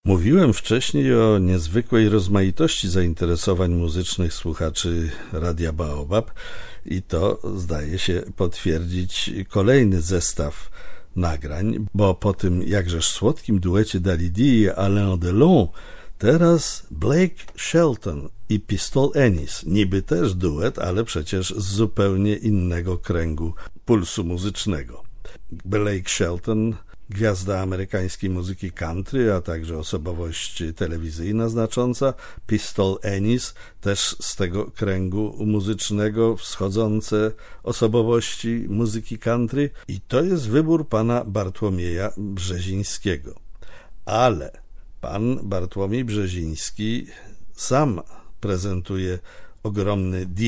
Mówiłem wcześniej o niezwykłej rozmaitości zainteresowań muzycznych słuchaczy Radia Baobab i to zdaje się potwierdzić kolejny zestaw nagrań, bo po tym jakżeż słodkim duecie Dalida i Alain Delon teraz Blake Shelton i Pistol Ennis, niby też duet, ale przecież z zupełnie innego kręgu pulsu muzycznego. Blake Shelton, gwiazda amerykańskiej muzyki country, a także osobowość telewizyjna znacząca. Pistol Ennis, też z tego kręgu muzycznego, wschodzące osobowości muzyki country. I to jest wybór pana Bartłomieja Brzezińskiego. Ale pan Bartłomiej Brzeziński sam prezentuje ogromny